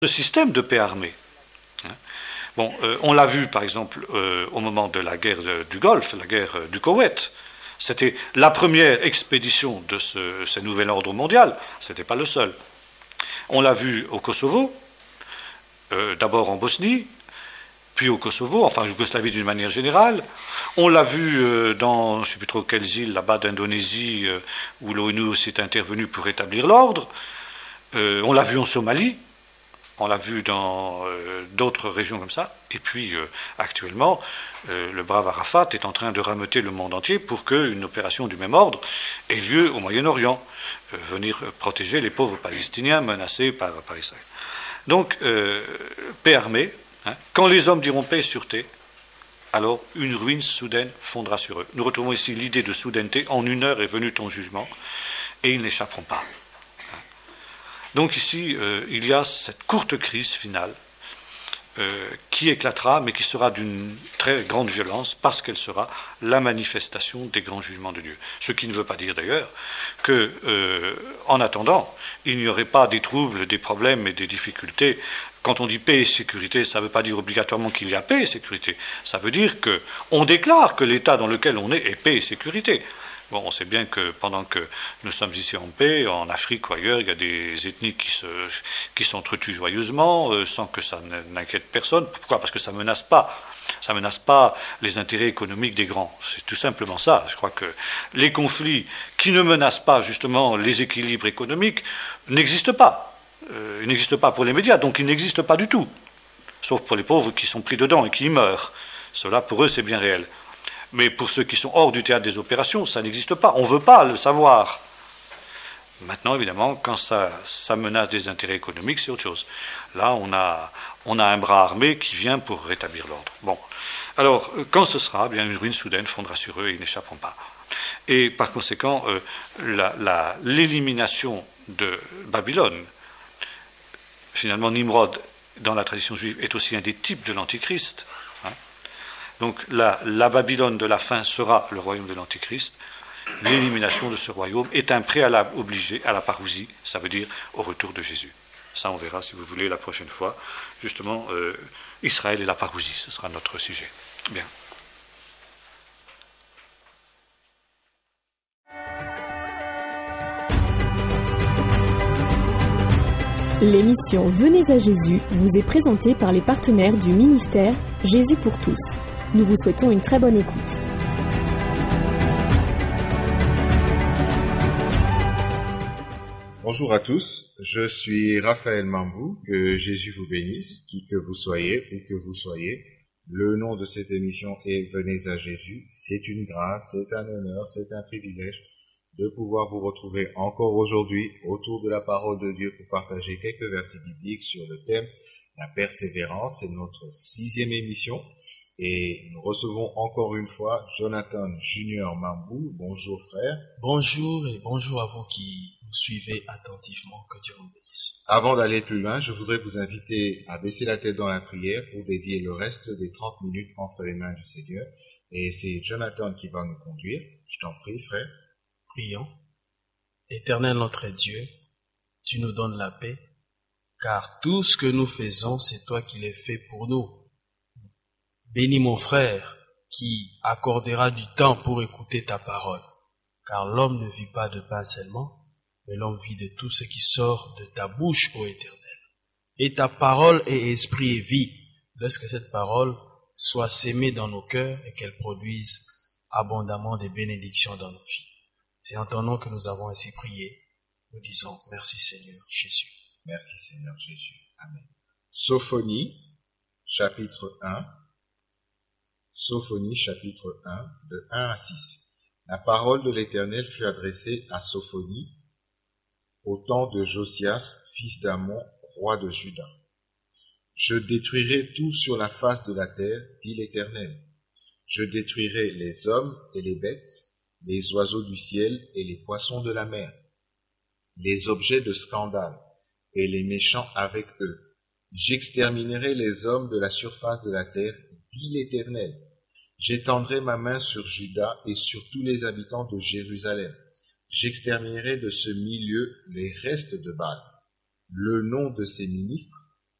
ce système de paix armée. Bon, on l'a vu par exemple au moment de la guerre du Golfe, la guerre du Koweït. C'était la première expédition de ce nouvel ordre mondial, ce n'était pas le seul. On l'a vu au Kosovo, d'abord en Bosnie, puis au Kosovo, enfin en Yougoslavie d'une manière générale. On l'a vu dans, je ne sais plus trop quelles îles, là-bas d'Indonésie, où l'ONU s'est intervenue pour rétablir l'ordre. On l'a vu en Somalie. On l'a vu dans d'autres régions comme ça. Et puis, actuellement, le brave Arafat est en train de rameuter le monde entier pour qu'une opération du même ordre ait lieu au Moyen-Orient. Venir protéger les pauvres Palestiniens menacés par Israël. Donc, paix armée. Quand les hommes diront paix et sûreté, alors une ruine soudaine fondera sur eux. Nous retrouvons ici l'idée de soudaineté. En une heure est venu ton jugement, et ils n'échapperont pas. Donc ici, il y a cette courte crise finale qui éclatera, mais qui sera d'une très grande violence, parce qu'elle sera la manifestation des grands jugements de Dieu. Ce qui ne veut pas dire d'ailleurs que, en attendant, il n'y aurait pas des troubles, des problèmes et des difficultés. Quand on dit paix et sécurité, ça ne veut pas dire obligatoirement qu'il y a paix et sécurité. Ça veut dire qu'on déclare que l'état dans lequel on est paix et sécurité. Bon, on sait bien que pendant que nous sommes ici en paix, en Afrique ou ailleurs, il y a des ethnies qui s'entretuent joyeusement, sans que ça n'inquiète personne. Pourquoi ? Parce que ça menace pas les intérêts économiques des grands. C'est tout simplement ça. Je crois que les conflits qui ne menacent pas justement les équilibres économiques n'existent pas. Ils n'existent pas pour les médias, donc ils n'existent pas du tout. Sauf pour les pauvres qui sont pris dedans et qui y meurent. Cela, pour eux, c'est bien réel. Mais pour ceux qui sont hors du théâtre des opérations, ça n'existe pas. On ne veut pas le savoir. Maintenant, évidemment, quand ça menace des intérêts économiques, c'est autre chose. Là, on a un bras armé qui vient pour rétablir l'ordre. Bon. Alors, quand ce sera, bien une ruine soudaine fondra sur eux et ils n'échapperont pas. Et par conséquent, l'élimination de Babylone, finalement, Nimrod, dans la tradition juive, est aussi un des types de l'Antichrist. Donc la Babylone de la fin sera le royaume de l'Antichrist. L'élimination de ce royaume est un préalable obligé à la parousie, ça veut dire au retour de Jésus. Ça, on verra, si vous voulez, la prochaine fois. Justement, Israël et la parousie, ce sera notre sujet. Bien. L'émission Venez à Jésus vous est présentée par les partenaires du ministère Jésus pour tous. Nous vous souhaitons une très bonne écoute. Bonjour à tous, je suis Raphaël Mambou, que Jésus vous bénisse, qui que vous soyez, où que vous soyez. Le nom de cette émission est Venez à Jésus. C'est une grâce, c'est un honneur, c'est un privilège de pouvoir vous retrouver encore aujourd'hui autour de la parole de Dieu pour partager quelques versets bibliques sur le thème la persévérance. C'est notre 6e émission. Et nous recevons encore une fois Jonathan Junior Mambou. Bonjour frère. Bonjour et bonjour à vous qui nous suivez attentivement. Que Dieu vous bénisse. Avant d'aller plus loin, je voudrais vous inviter à baisser la tête dans la prière pour dédier le reste des 30 minutes entre les mains du Seigneur. Et c'est Jonathan qui va nous conduire. Je t'en prie frère. Prions. Éternel notre Dieu, tu nous donnes la paix, car tout ce que nous faisons, c'est toi qui l'as fait pour nous. Bénis mon frère qui accordera du temps pour écouter ta parole, car l'homme ne vit pas de pain seulement, mais l'homme vit de tout ce qui sort de ta bouche, ô Éternel. Et ta parole est esprit et vie. Laisse que cette parole soit sémée dans nos cœurs et qu'elle produise abondamment des bénédictions dans nos vies. C'est en ton nom que nous avons ainsi prié. Nous disons merci Seigneur Jésus. Merci Seigneur Jésus. Amen. Sophonie, chapitre 1. Sophonie, chapitre 1, de 1 à 6. La parole de l'Éternel fut adressée à Sophonie au temps de Josias, fils d'Amon, roi de Juda. Je détruirai tout sur la face de la terre, dit l'Éternel. Je détruirai les hommes et les bêtes, les oiseaux du ciel et les poissons de la mer, les objets de scandale et les méchants avec eux. J'exterminerai les hommes de la surface de la terre, dit l'Éternel. J'étendrai ma main sur Juda et sur tous les habitants de Jérusalem. J'exterminerai de ce milieu les restes de Baal. Le nom de ses ministres